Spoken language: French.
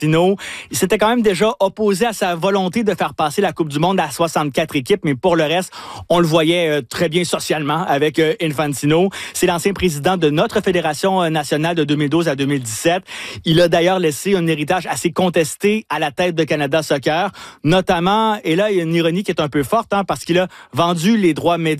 Infantino. Il s'était quand même déjà opposé à sa volonté de faire passer la Coupe du Monde à 64 équipes, mais pour le reste, on le voyait très bien socialement avec Infantino. C'est l'ancien président de notre fédération nationale de 2012 à 2017. Il a d'ailleurs laissé un héritage assez contesté à la tête de Canada Soccer, notamment, et là, il y a une ironie qui est un peu forte, parce qu'il a vendu les droits médias